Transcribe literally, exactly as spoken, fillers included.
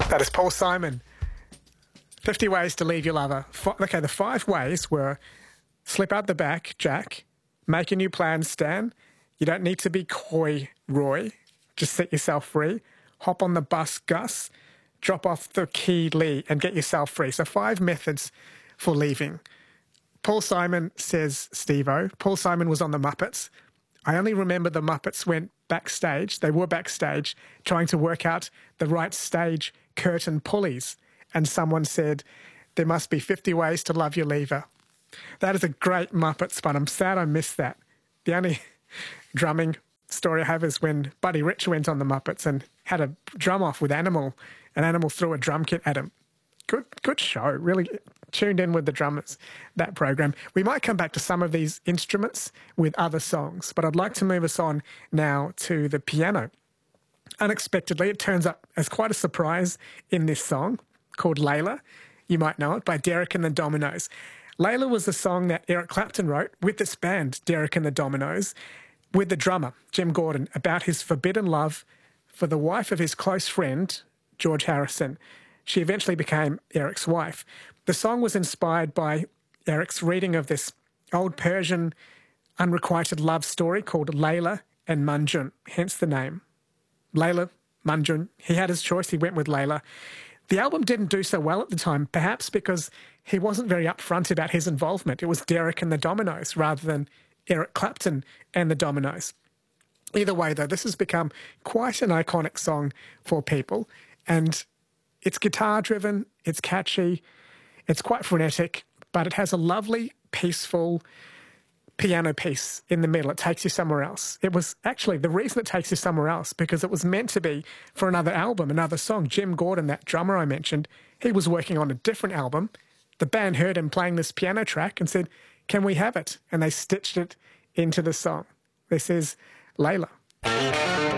That is Paul Simon. fifty ways to leave your lover. F- okay, the five ways were slip out the back, Jack. Make a new plan, Stan. You don't need to be coy, Roy. Just set yourself free. Hop on the bus, Gus. Drop off the key, Lee, and get yourself free. So five methods for leaving. Paul Simon says, Steve-O. Paul Simon was on the Muppets. I only remember the Muppets went backstage. They were backstage trying to work out the right stage curtain pulleys. And someone said, there must be fifty ways to love your lever. That is a great Muppets, but I'm sad I missed that. The only drumming story I have is when Buddy Rich went on the Muppets and had a drum off with Animal, and Animal threw a drum kit at him. Good, good show. Really tuned in with the drummers, that program. We might come back to some of these instruments with other songs, but I'd like to move us on now to the piano. Unexpectedly, it turns up as quite a surprise in this song called Layla. You might know it, by Derek and the Dominos. Layla was a song that Eric Clapton wrote with this band, Derek and the Dominos, with the drummer, Jim Gordon, about his forbidden love for the wife of his close friend, George Harrison. She eventually became Eric's wife. The song was inspired by Eric's reading of this old Persian unrequited love story called Layla and Majnun, hence the name. Layla, Majnun. He had his choice. He went with Layla. The album didn't do so well at the time, perhaps because he wasn't very upfront about his involvement. It was Derek and the Dominos rather than Eric Clapton and the Dominos. Either way, though, this has become quite an iconic song for people, and it's guitar-driven, it's catchy, it's quite frenetic, but it has a lovely, peaceful piano piece in the middle. It takes you somewhere else. It was actually the reason it takes you somewhere else because it was meant to be for another album, another song. Jim Gordon, that drummer I mentioned, he was working on a different album. The band heard him playing this piano track and said, can we have it? And they stitched it into the song. This is Layla.